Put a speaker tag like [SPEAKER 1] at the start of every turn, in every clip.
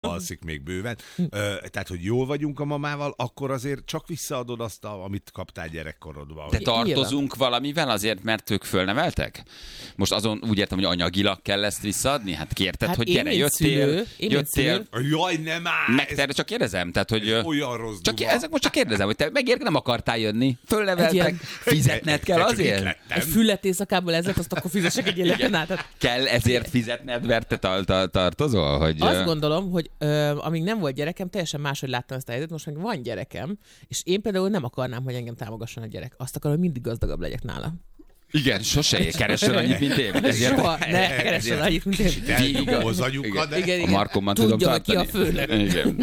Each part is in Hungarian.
[SPEAKER 1] alszik még bőven. Tehát, hogy jól vagyunk a mamával, akkor azért csak visszaadod azt, amit kaptál gyerekkorodban.
[SPEAKER 2] De tartozunk valamivel azért, mert ők fölneveltek? Most azon úgy értem, hogy anyagilag kell ezt visszaadni? Hát kérted, hogy gyere, jöttél.
[SPEAKER 1] Jaj, nem áll!
[SPEAKER 2] Csak kérdezem, tehát, hogy...
[SPEAKER 1] Olyan rossz
[SPEAKER 2] most csak kérdezem, hogy te megért nem akartál jönni, fölneveltek, fizetned kell azért?
[SPEAKER 3] Egy füllet éjszakából ezért, azt akkor fizessek egy életen át.
[SPEAKER 2] Kell ezért fizetned, mert te tartozol? Hogy...
[SPEAKER 3] Azt gondolom, hogy amíg nem volt gyerekem, teljesen máshogy láttam ezt a helyzetet, most meg van gyerekem, és én például nem akarnám, hogy engem támogasson a gyerek. Azt akarom, hogy mindig gazdagabb legyek nála.
[SPEAKER 2] Igen, sose keresel annyit, mint én.
[SPEAKER 3] Soha, ne keresel annyit, mint én.
[SPEAKER 1] Igen.
[SPEAKER 2] A Markomban tudom
[SPEAKER 3] tartani. Tudja, ki a főnök.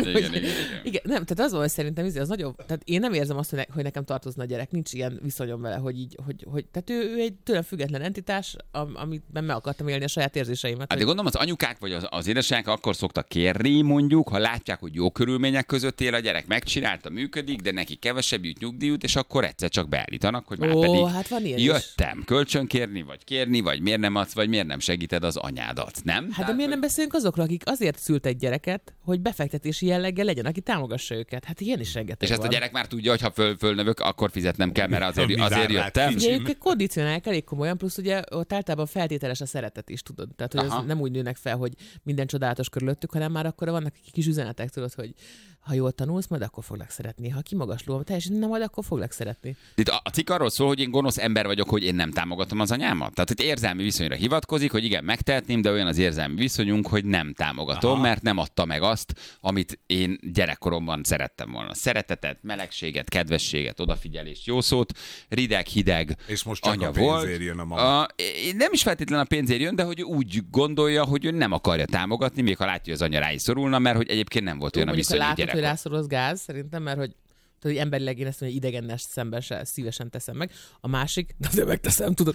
[SPEAKER 2] Igen.
[SPEAKER 3] Nem, tehát az volt szerintem, az nagyobb, tehát én nem érzem azt, hogy nekem tartozna a gyerek, nincs ilyen viszonyom vele, hogy tehát ő egy tőlem független entitás, amiben meg akartam élni a saját érzéseimet.
[SPEAKER 2] Hát de gondolom, az anyukák vagy az édesanyák akkor szoktak kérni, mondjuk, ha látják, hogy jó körülmények között él a gyerek, megcsinálta, működik, de neki kevesebb jut nyugdíjut, és akkor egyszer csak beállítanak, hogy már pedig
[SPEAKER 3] hát van ilyen
[SPEAKER 2] jöttem. Kölcsön kérni, vagy miért nem adsz, vagy miért nem segíted az anyádat, nem?
[SPEAKER 3] Hát de miért nem beszélünk azokról, akik azért szült egy gyereket, hogy befektetési jelleggel legyen, aki támogassa őket? Hát ilyen is rengeteg
[SPEAKER 2] és ezt a gyerek már tudja, hogy ha fölnövök, akkor fizetnem kell, mert azért jöttem.
[SPEAKER 3] Ugye ők kondicionálják elég komolyan, plusz ugye ott általában feltételes a szeretet is, tudod. Tehát, hogy az nem úgy nőnek fel, hogy minden csodálatos körülöttük, hanem már akkor vannak kis üzenetek, tudod, hogy ha jól tanulsz, majd akkor foglak szeretni. Ha kimagasló, teljesen nem, majd akkor foglak szeretni.
[SPEAKER 2] Itt a cikk arról szól, hogy én gonosz ember vagyok, hogy én nem támogatom az anyámat. Tehát itt érzelmi viszonyra hivatkozik, hogy igen, megtehetném, de olyan az érzelmi viszonyunk, hogy nem támogatom, mert nem adta meg azt, amit én gyerekkoromban szerettem volna. Szeretetet, melegséget, kedvességet, odafigyelést, jó szót, rideg, hideg
[SPEAKER 1] és most csak
[SPEAKER 2] anya
[SPEAKER 1] a pénzért jön a mama.
[SPEAKER 2] Nem is feltétlenül a pénzért jön, de hogy úgy gondolja, hogy ő nem akarja támogatni, még ha látja, hogy az anya rá is szorulna, mert hogy egyébként nem volt olyan a viszony gyerek.
[SPEAKER 3] Hogy rászorul az gáz, szerintem, mert hogy emberileg én ezt mondja, hogy idegennel szemben se szívesen teszem meg. A másik, de azért megteszem, tudod.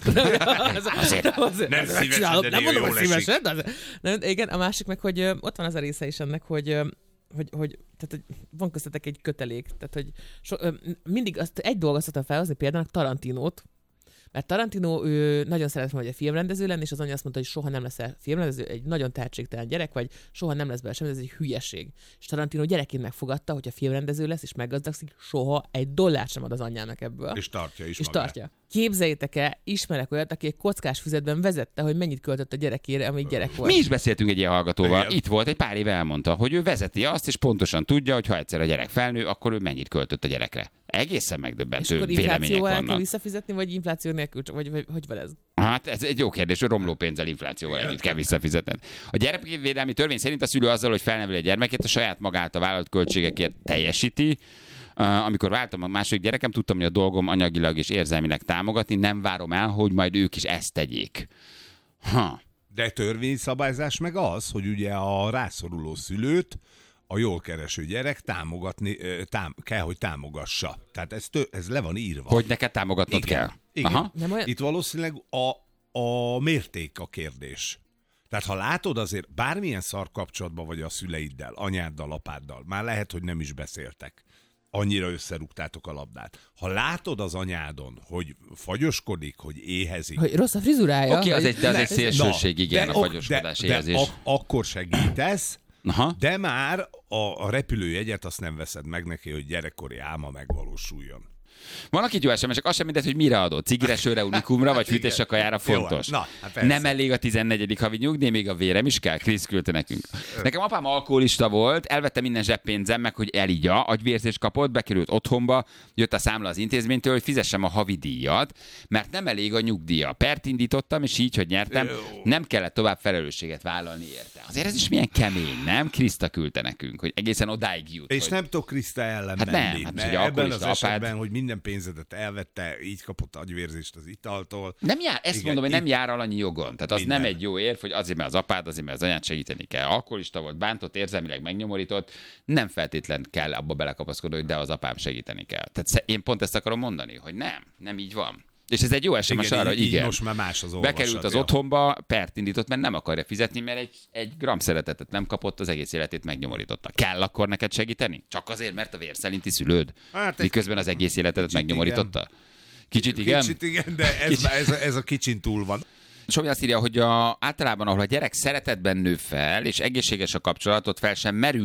[SPEAKER 1] Azért nem szívesen, de
[SPEAKER 3] nem mondom, hogy szívesen,
[SPEAKER 1] de
[SPEAKER 3] igen, a másik meg, hogy ott van az a része is ennek, hogy tehát, hogy van köztetek egy kötelék, tehát, hogy mindig azt egy dolgot szoktam felhozni, például Tarantinót, mert Tarantino ő nagyon szeret volna, hogy a filmrendező lenni, és az anya azt mondta, hogy soha nem lesz filmrendező, egy nagyon tehetségtelen gyerek, vagy soha nem lesz belőle semmi, ez egy hülyeség. És Tarantino gyerekként megfogadta, hogy a filmrendező lesz, és meggazdagszik, soha egy dollárt sem ad az anyjának ebből.
[SPEAKER 1] És tartja is
[SPEAKER 3] és
[SPEAKER 1] magát.
[SPEAKER 3] Tartja. Képzeljétek el, ismerek olyat, aki egy kockás füzetben vezette, hogy mennyit költött a gyerekére, amíg gyerek volt.
[SPEAKER 2] Mi is beszéltünk egy ilyen hallgatóval.
[SPEAKER 1] Igen.
[SPEAKER 2] Itt volt, egy pár éve elmondta, hogy ő vezeti azt, és pontosan tudja, hogy ha egyszer a gyerek felnő, akkor ő mennyit költött a gyerekre. Egészen megdöbbentő vélemények vannak.
[SPEAKER 3] Kell visszafizetni, vagy infláció nélkül, vagy hogy van ez?
[SPEAKER 2] Hát ez egy jó kérdés, hogy romló pénzzel, inflációval együtt kell visszafizetned. A gyerekvédelmi törvény szerint a szülő azzal, hogy felneveli a gyermekét, a saját magát a vállalt költségekért teljesíti. Amikor váltam a második gyerekem, tudtam, hogy a dolgom anyagilag és érzelmileg támogatni, nem várom el, hogy majd ők is ezt tegyék.
[SPEAKER 1] De törvényszabályzás meg az, hogy ugye a rászoruló szülőt a jól kereső gyerek támogatni, kell, hogy támogassa. Tehát ez le van írva.
[SPEAKER 2] Hogy neked támogatnod kell.
[SPEAKER 1] Igen.
[SPEAKER 2] Aha.
[SPEAKER 1] Itt valószínűleg a mérték a kérdés. Tehát ha látod azért bármilyen szar kapcsolatban vagy a szüleiddel, anyáddal, apáddal, már lehet, hogy nem is beszéltek. Annyira összerúgtátok a labdát. Ha látod az anyádon, hogy fagyoskodik, hogy éhezik.
[SPEAKER 3] Hogy rossz a frizurája.
[SPEAKER 2] Oké, az egy szélsőség, igen, a fagyoskodás, éhezés.
[SPEAKER 1] Akkor segítesz,
[SPEAKER 2] aha.
[SPEAKER 1] De már a repülőjegyet azt nem veszed meg neki, hogy gyerekkori álma megvalósuljon.
[SPEAKER 2] Van akit jó SMS-ek, az sem mindegy, hogy mire adod. Cigire, sörre, unikumra, vagy fűtésre, kajára fontos.
[SPEAKER 1] Na, hát
[SPEAKER 2] nem elég a 14. havi nyugdíj, még a vérem is kell. Krisz küldte nekünk. Nekem apám alkoholista volt, elvette minden zseppénzem meg, hogy elígya, agyvérzést kapott, bekerült otthonba, jött a számla az intézménytől, hogy fizessem a havi díjat, mert nem elég a nyugdíja. Pert indítottam, és így, hogy nyertem, nem kellett tovább felelősséget vállalni érte. Azért ez is milyen kemény, nem? Kriszta küldte nekünk, hogy egészen odáig jut.
[SPEAKER 1] És
[SPEAKER 2] hogy...
[SPEAKER 1] nem tudok Kriszta ellen
[SPEAKER 2] hát
[SPEAKER 1] menni.
[SPEAKER 2] Nem,
[SPEAKER 1] hát ebben az esetben, hogy minden pénzedet elvette, így kapott agyvérzést az italtól.
[SPEAKER 2] Nem jár, ezt
[SPEAKER 1] igen,
[SPEAKER 2] mondom, hogy nem jár alanyi jogon. Tehát az
[SPEAKER 1] minden.
[SPEAKER 2] nem egy jó érv, hogy azért, mert az apád, azért, mert az anyád segíteni kell. Alkoholista volt, bántott, érzelmileg megnyomorított, nem feltétlen kell abba belekapaszkodni, hogy de az apám segíteni kell. Tehát én pont ezt akarom mondani, hogy nem így van. És ez egy jó SMS arra, hogy igen.
[SPEAKER 1] Most már más az
[SPEAKER 2] bekerült az otthonba, pert indított, mert nem akarja fizetni, mert egy gram szeretetet nem kapott, az egész életét megnyomorította. Kell akkor neked segíteni? Csak azért, mert a vérszerinti szülőd? Hát miközben az egész életedet megnyomorította? Kicsit igen?
[SPEAKER 1] Kicsit igen, de ez a kicsin túl van.
[SPEAKER 2] Somi azt írja, hogy általában, ahol a gyerek szeretetben nő fel, és egészséges a kapcsolatot, fel sem merül